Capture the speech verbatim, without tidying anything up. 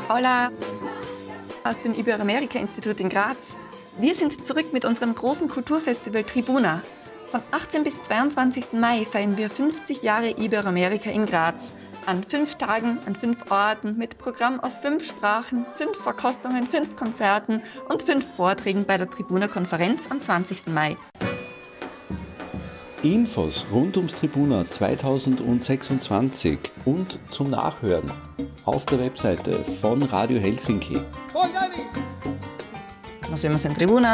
Paula aus dem Iberoamerika-Institut in Graz. Wir sind zurück mit unserem großen Kulturfestival Tribuna. Vom achtzehnten bis zweiundzwanzigsten Mai feiern wir fünfzig Jahre Iberoamerika in Graz. An fünf Tagen, an fünf Orten, mit Programm auf fünf Sprachen, fünf Verkostungen, fünf Konzerten und fünf Vorträgen bei der Tribuna-Konferenz am zwanzigsten Mai. Infos rund ums Tribuna zweitausendsechsundzwanzig und zum Nachhören auf der Webseite von Radio Helsinki. Nos vemos en Tribuna.